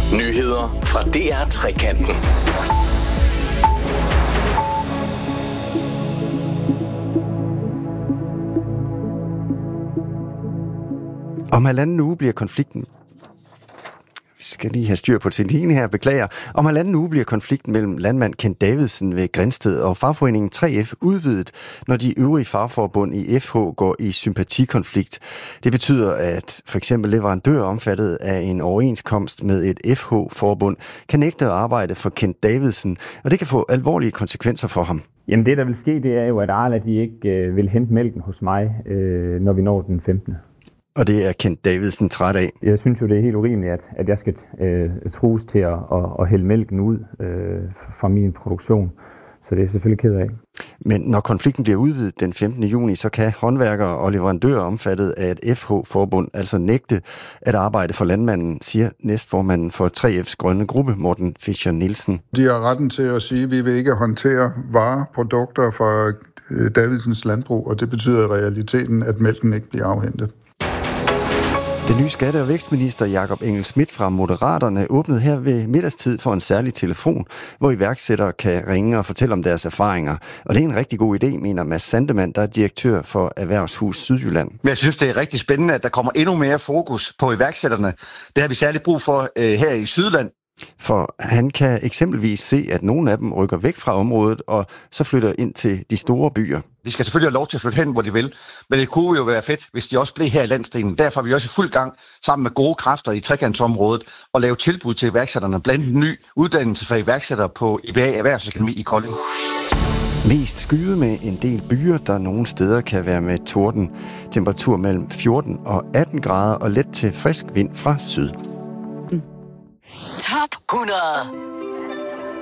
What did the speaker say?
Nyheder fra DR Trekanten. Om halvanden uge bliver konflikten... Vi skal lige have styr på teknikken her, beklager. Om halvanden uge bliver konflikten mellem landmand Kent Davidsen ved Grindsted og fagforeningen 3F udvidet, når de øvrige fagforbund i FH går i sympatikonflikt. Det betyder, at for eksempel leverandører omfattet af en overenskomst med et FH-forbund kan nægte at arbejde for Kent Davidsen, og det kan få alvorlige konsekvenser for ham. Jamen det, der vil ske, det er jo, at Arla de ikke vil hente mælken hos mig, når vi når den 15. Og det er Kent Davidsen træt af. Jeg synes jo, det er helt urimeligt, at jeg skal trues til at hælde mælken ud fra min produktion. Så det er jeg selvfølgelig ked af. Men når konflikten bliver udvidet den 15. juni, så kan håndværkere og leverandører omfattet af et FH-forbund altså nægte at arbejde for landmanden, siger næstformanden for 3F's grønne gruppe, Morten Fischer Nielsen. De har retten til at sige, at vi vil ikke håndtere vareprodukter fra Davidsens landbrug, og det betyder i realiteten, at mælken ikke bliver afhentet. Den nye skatte- og vækstminister Jakob Engel-Schmidt fra Moderaterne åbnede her ved middagstid for en særlig telefon, hvor iværksættere kan ringe og fortælle om deres erfaringer. Og det er en rigtig god idé, mener Mads Sandemann, der er direktør for Erhvervshus Sydjylland. Men jeg synes, det er rigtig spændende, at der kommer endnu mere fokus på iværksætterne. Det har vi særligt brug for her i Sydjylland. For han kan eksempelvis se, at nogle af dem rykker væk fra området og så flytter ind til de store byer. De skal selvfølgelig have lov til at flytte hen, hvor de vil, men det kunne jo være fedt, hvis de også blev her i landsdelen. Derfor er vi også i fuld gang sammen med gode kræfter i trekantsområdet og lave tilbud til iværksætterne, blandt andet ny uddannelse for iværksættere på IBA Erhvervsakademi i Kolding. Mest skyde med en del byer, der nogle steder kan være med torden. Temperatur mellem 14 og 18 grader og let til frisk vind fra syd. Top 100.